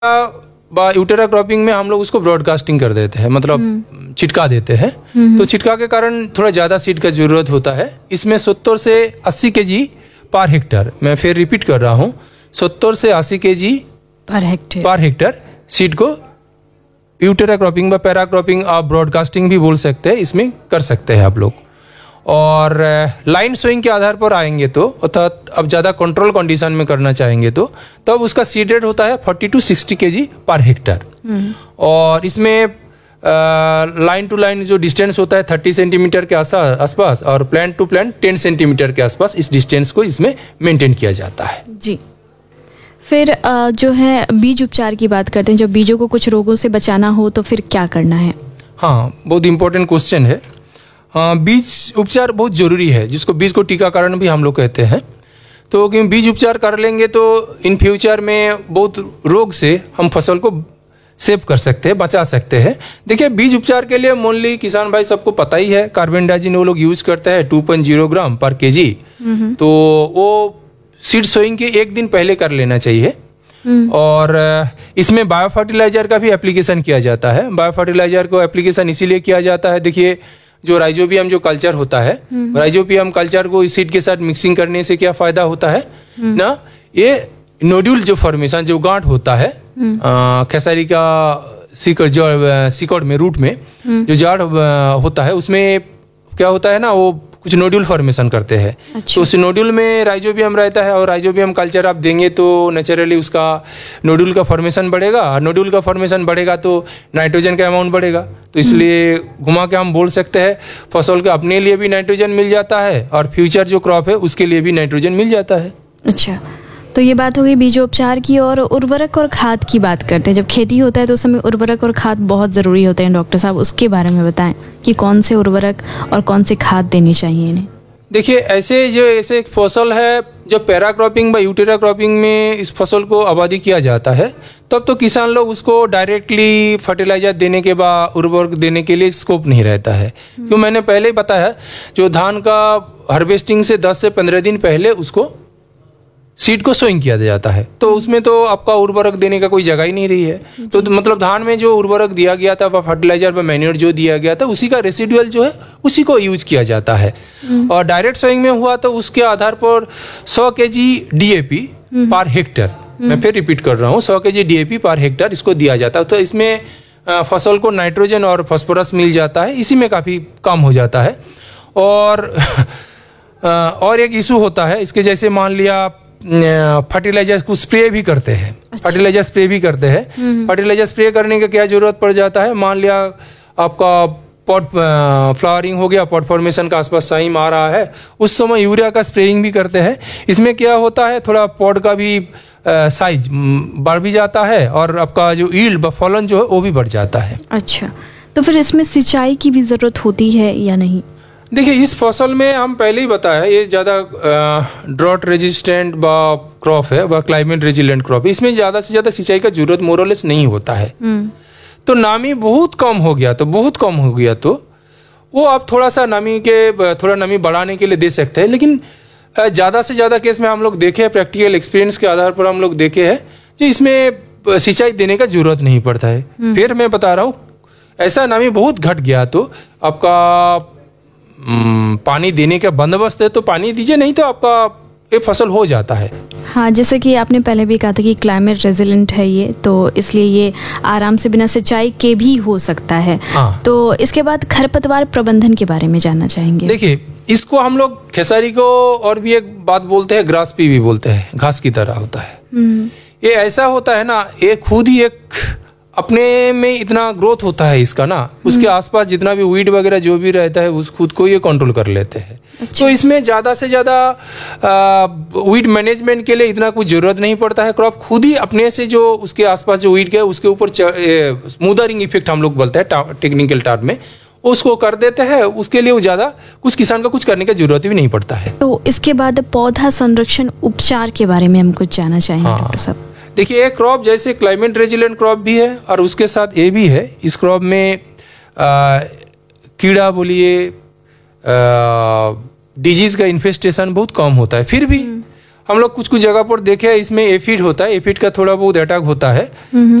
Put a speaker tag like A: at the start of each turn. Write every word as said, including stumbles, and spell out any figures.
A: यूटेरा cropping में हम लोग उसको ब्रॉडकास्टिंग कर देते हैं, मतलब छिटका देते हैं। तो छिटका के कारण थोड़ा ज़्यादा सीड का ज़रूरत होता है। इसमें सत्तर से अस्सी के जी पर हेक्टर, मैं फिर रिपीट कर रहा हूँ, सत्तर से अस्सी के जी
B: per hectare
A: per hectare seed को यूटेरा क्रॉपिंग व पैरा क्रॉपिंग, आप ब्रॉडकास्टिंग भी बोल सकते हैं, इसमें कर सकते हैं आप लोग। और लाइन सोइंग के आधार पर आएंगे तो, अर्थात अब ज़्यादा कंट्रोल कंडीशन में करना चाहेंगे तो तब तो उसका सीड रेट होता है फोर्टी टू सिक्सटी के जी पर हेक्टर। और इसमें लाइन टू लाइन जो डिस्टेंस होता है थर्टी सेंटीमीटर के आसपास, और plant to plant ten centimetre के आसपास इस डिस्टेंस को इसमें मेंटेन किया जाता है।
B: जी। फिर जो है बीज उपचार की बात करते हैं, जब बीजों को कुछ रोगों से बचाना हो तो फिर क्या करना है?
A: हाँ, बहुत इंपॉर्टेंट क्वेश्चन है। हाँ, बीज उपचार बहुत ज़रूरी है, जिसको बीज को टीकाकरण भी हम लोग कहते हैं। तो क्योंकि बीज उपचार कर लेंगे तो इन फ्यूचर में बहुत रोग से हम फसल को सेव कर सकते हैं, बचा सकते हैं। देखिए, बीज उपचार के लिए मोनली किसान भाई सबको पता ही है, कार्बेंडाजिम वो लोग यूज करते हैं टू पॉइंट ज़ीरो ग्राम पर केजी। तो वो सीड सोइंग के एक दिन पहले कर लेना चाहिए। और इसमें बायो फर्टिलाइजर का भी एप्लीकेशन किया जाता है। बायो फर्टिलाइजर को एप्लीकेशन इसीलिए किया जाता है, देखिए जो राइजोबियम जो कल्चर होता है, राइजोबियम कल्चर को इस सीड के साथ मिक्सिंग करने से क्या फायदा होता है ना, ये नोड्यूल जो फॉर्मेशन जो गांठ होता है खेसारी का सीकड़ जड़ सीकड़ में रूट में जो जड़ होता है, उसमें क्या होता है ना, वो कुछ नोड्यूल फॉर्मेशन करते हैं। अच्छा। तो उस नोड्यूल में राइजोबियम रहता है, और राइजोबियम कल्चर आप देंगे तो नेचुरली उसका नोड्यूल का फॉर्मेशन बढ़ेगा, और नोड्यूल का फॉर्मेशन बढ़ेगा तो नाइट्रोजन का अमाउंट बढ़ेगा। तो इसलिए घुमा के हम बोल सकते हैं फसल के अपने लिए भी नाइट्रोजन मिल जाता है, और फ्यूचर जो क्रॉप है उसके लिए भी नाइट्रोजन मिल जाता है।
B: अच्छा, तो ये बात हो गई बीजोपचार की। और उर्वरक और खाद की बात करते हैं। जब खेती होता है तो उस समय उर्वरक और खाद बहुत ज़रूरी होते हैं। डॉक्टर साहब, उसके बारे में बताएं कि कौन से उर्वरक और कौन से खाद देनी चाहिए इन्हें।
A: देखिए, ऐसे जो ऐसे एक फसल है जो पैरा क्रॉपिंग व यूटेरा क्रॉपिंग में इस फसल को आबादी किया जाता है, तब तो किसान लोग उसको डायरेक्टली फर्टिलाइजर देने के बाद उर्वरक देने के लिए स्कोप नहीं रहता है। क्यों, मैंने पहले ही बताया, जो धान का हार्वेस्टिंग से दस से पंद्रह दिन पहले उसको सीड को सोइंग किया जाता है, तो उसमें तो आपका उर्वरक देने का कोई जगह ही नहीं रही है। तो मतलब धान में जो उर्वरक दिया गया था, फर्टिलाइजर व मैन्योर जो दिया गया था, उसी का रेसिडुअल जो है उसी को यूज किया जाता है। और डायरेक्ट सोइंग में हुआ तो उसके आधार पर सौ के जी डीएपी पर हेक्टर, मैं फिर रिपीट कर रहा हूँ, सौ के जी डीएपी पर हेक्टर इसको दिया जाता है। तो इसमें फसल को नाइट्रोजन और फास्फोरस मिल जाता है, इसी में काफ़ी कम हो जाता है। और और एक इशू होता है इसके, जैसे मान लिया फर्टिलाइजर को स्प्रे भी करते हैं। अच्छा। फर्टिलाइजर स्प्रे भी करते हैं। फर्टिलाइजर स्प्रे करने का क्या जरूरत पड़ जाता है, मान लिया आपका पॉट फ्लावरिंग हो गया, पॉट फॉर्मेशन का आसपास साइम आ रहा है, उस समय यूरिया का स्प्रेइंग भी करते हैं। इसमें क्या होता है, थोड़ा पॉट का भी साइज बढ़ भी जाता है, और आपका जो ईल्ड व फलन जो है वो भी बढ़ जाता है।
B: अच्छा, तो फिर इसमें सिंचाई की भी जरूरत होती है या नहीं?
A: देखिए, इस फसल में हम पहले ही बताया, ये ज़्यादा ड्रॉट रेजिस्टेंट व क्रॉप है व क्लाइमेट रेजिलेंट क्रॉप है। इसमें ज़्यादा से ज़्यादा सिंचाई का जरूरत मोरलेस नहीं होता है। तो नमी बहुत कम हो गया तो बहुत कम हो गया तो वो आप थोड़ा सा नमी के थोड़ा नमी बढ़ाने के लिए दे सकते हैं। लेकिन ज़्यादा से ज़्यादा केस में हम लोग देखे हैं, प्रैक्टिकल एक्सपीरियंस के आधार पर हम लोग देखे हैं जो इसमें सिंचाई देने का जरूरत नहीं पड़ता है। फिर मैं बता रहा हूँ, ऐसा नमी बहुत घट गया तो आपका पानी देने का बंदोबस्त है तो पानी दीजिए, नहीं तो आपका ये फसल हो जाता है।
B: हाँ, जैसे कि आपने पहले भी कहा था कि क्लाइमेट रेजिलेंट है ये, तो इसलिए ये आराम से बिना सिंचाई के भी हो सकता है। हाँ। तो इसके बाद खरपतवार प्रबंधन के बारे में जानना चाहेंगे।
A: देखिए, इसको हम लोग खेसारी को और भी एक बात बोलते हैं, ग्रास पी भी बोलते हैं, घास की तरह होता है। ये ऐसा होता है ना, ये खुद ही एक अपने में इतना ग्रोथ होता है इसका ना, उसके आसपास जितना भी वीड वगैरह जो भी रहता है उस खुद को ये कंट्रोल कर लेते हैं। अच्छा। तो इसमें ज़्यादा से ज़्यादा वीड मैनेजमेंट के लिए इतना कुछ ज़रूरत नहीं पड़ता है। क्रॉप खुद ही अपने से जो उसके आसपास जो वीड है उसके ऊपर स्मूदरिंग इफेक्ट हम लोग बोलते हैं टेक्निकल टर्म में, उसको कर देते हैं। उसके लिए वो ज़्यादा कुछ किसान का कुछ करने की जरूरत भी नहीं पड़ता है।
B: तो इसके बाद पौधा संरक्षण उपचार के बारे में हम कुछ जानना चाहेंगे डॉक्टर साहब।
A: देखिए, एक क्रॉप जैसे क्लाइमेट रेजिलेंट क्रॉप भी है और उसके साथ ये भी है, इस क्रॉप में आ, कीड़ा बोलिए डिजीज का इन्फेस्टेशन बहुत कम होता है। फिर भी हम लोग कुछ कुछ जगह पर देखे हैं, इसमें एफिड होता है, एफिड का थोड़ा बहुत अटैक होता है।